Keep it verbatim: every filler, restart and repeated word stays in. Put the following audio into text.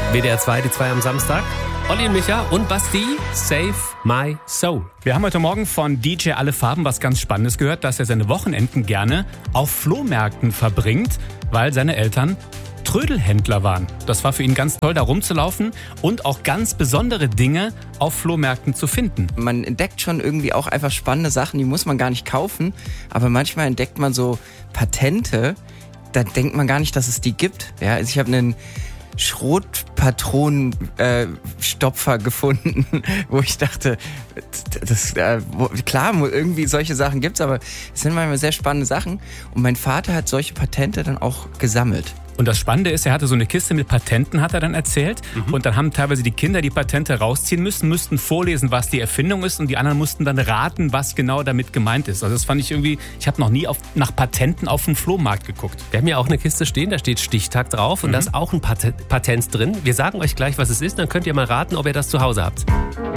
W D R zwei, die zwei am Samstag. Olli und Micha und Basti, Save My Soul. Wir haben heute Morgen von D J Alle Farben was ganz Spannendes gehört, dass er seine Wochenenden gerne auf Flohmärkten verbringt, weil seine Eltern Trödelhändler waren. Das war für ihn ganz toll, da rumzulaufen und auch ganz besondere Dinge auf Flohmärkten zu finden. Man entdeckt schon irgendwie auch einfach spannende Sachen, die muss man gar nicht kaufen, aber manchmal entdeckt man so Patente, da denkt man gar nicht, dass es die gibt. Ja, also ich habe einen Schrotpatronenstopfer äh, gefunden, wo ich dachte, das, äh, wo, klar, irgendwie solche Sachen gibt's, aber es sind manchmal sehr spannende Sachen. Und mein Vater hat solche Patente dann auch gesammelt. Und das Spannende ist, er hatte so eine Kiste mit Patenten, hat er dann erzählt. Mhm. Und dann haben teilweise die Kinder die Patente rausziehen müssen, müssten vorlesen, was die Erfindung ist. Und die anderen mussten dann raten, was genau damit gemeint ist. Also das fand ich irgendwie, ich habe noch nie auf, nach Patenten auf dem Flohmarkt geguckt. Wir haben ja auch eine Kiste stehen, da steht Stichtag drauf. Und mhm. da ist auch ein Pat- Patent drin. Wir sagen euch gleich, was es ist. Dann könnt ihr mal raten, ob ihr das zu Hause habt.